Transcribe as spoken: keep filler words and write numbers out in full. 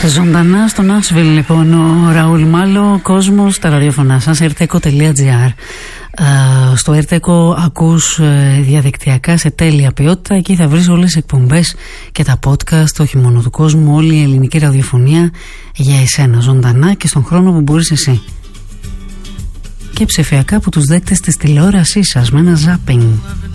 Ζωντανά στο Νάσβιλ λοιπόν ο Ραούλ Μάλο, κόσμος στα ραδιοφωνά σας, ερτέκο τελεία τζι άρ. Στο ερτέκο ακούς διαδικτυακά σε τέλεια ποιότητα. Εκεί θα βρεις όλες τις εκπομπές και τα podcast, όχι μόνο του κόσμου, όλη η ελληνική ραδιοφωνία για εσένα, ζωντανά και στον χρόνο που μπορείς εσύ. Και ψηφιακά από τους δέκτες της τηλεόρασής σας με ένα zapping.